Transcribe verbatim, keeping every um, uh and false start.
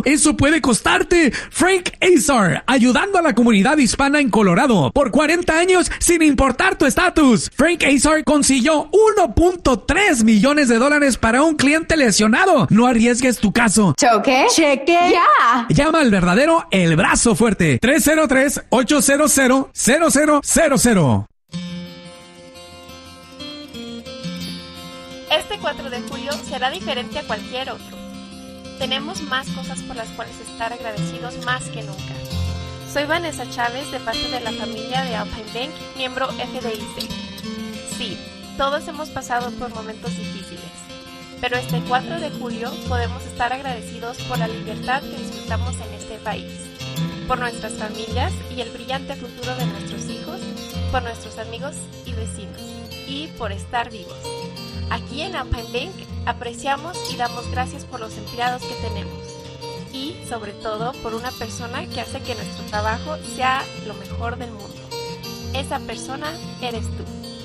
eso puede costarte. Frank Azar, ayudando a la comunidad hispana en Colorado por cuarenta años sin importar tu estatus. Frank Azar consiguió uno punto tres millones de dólares para un cliente lesionado. No arriesgues tu caso. ¿Choque? Cheque. ¡Ya! Llama al verdadero El Brazo Fuerte. tres cero tres, ocho cero cero, cero cero cero cero. Este cuatro de julio será diferente a cualquier otro. Tenemos más cosas por las cuales estar agradecidos más que nunca. Soy Vanessa Chávez, de parte de la familia de Alpine Bank, miembro F D I C. Sí, todos hemos pasado por momentos difíciles, pero este cuatro de julio podemos estar agradecidos por la libertad que disfrutamos en este país, por nuestras familias y el brillante futuro de nuestros hijos, por nuestros amigos y vecinos, y por estar vivos. Aquí en Alpine Bank apreciamos y damos gracias por los empleados que tenemos y, sobre todo, por una persona que hace que nuestro trabajo sea lo mejor del mundo. Esa persona eres tú.